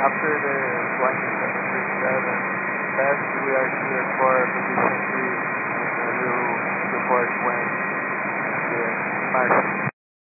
after the 2737 test, we are clear for